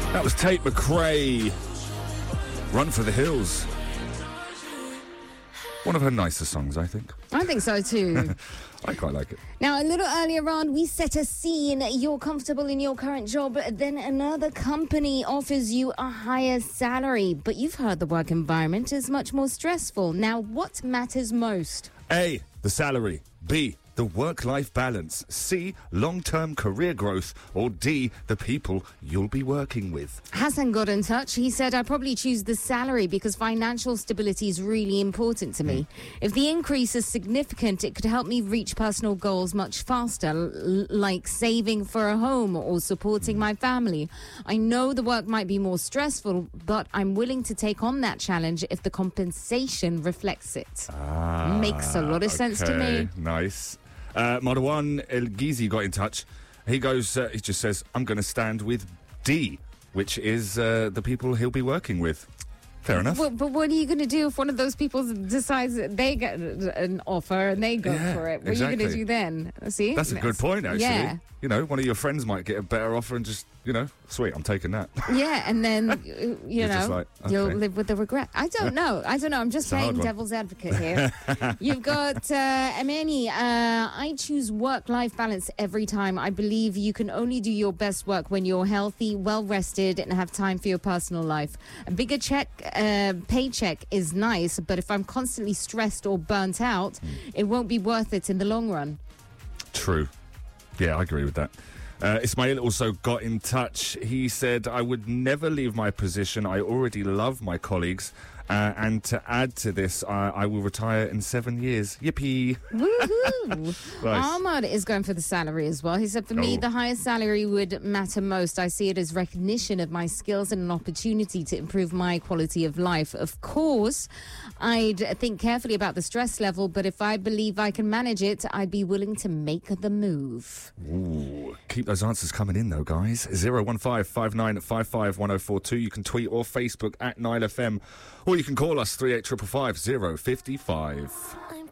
That was Tate McRae. Run for the Hills. One of her nicer songs, I think. I think so too. I quite like it. Now, a little earlier on, we set a scene. You're comfortable in your current job, then another company offers you a higher salary. But you've heard the work environment is much more stressful. Now, what matters most? A, the salary. B, the work-life balance. C, long-term career growth. Or D, the people you'll be working with. Hassan got in touch. He said, I'd probably choose the salary because financial stability is really important to me. If the increase is significant, it could help me reach personal goals much faster, like saving for a home or supporting my family. I know the work might be more stressful, but I'm willing to take on that challenge if the compensation reflects it. Makes a lot of sense to me. Nice. Marwan El Ghizi got in touch. He goes, he just says, I'm going to stand with D, which is the people he'll be working with. Fair enough. Well, but what are you going to do if one of those people decides that they get an offer and they go for it? What are you going to do then? See? That's a good point, actually. Yeah. You know, one of your friends might get a better offer and just, sweet, I'm taking that. Yeah, and then, just like, okay. You'll live with the regret. I don't know. I'm just playing devil's advocate here. You've got Amani. I choose work-life balance every time. I believe you can only do your best work when you're healthy, well-rested, and have time for your personal life. A bigger paycheck is nice, but if I'm constantly stressed or burnt out, it won't be worth it in the long run. True. Yeah, I agree with that. Ismail also got in touch. He said, I would never leave my position. I already love my colleagues. And to add to this, I will retire in 7 years. Yippee. Woohoo. Nice. Ahmad is going for the salary as well. He said, for me, the highest salary would matter most. I see it as recognition of my skills and an opportunity to improve my quality of life. Of course, I'd think carefully about the stress level, but if I believe I can manage it, I'd be willing to make the move. Ooh, keep those answers coming in, though, guys. 01559551042. You can tweet or Facebook at 9FM, or you can call us 38555 055.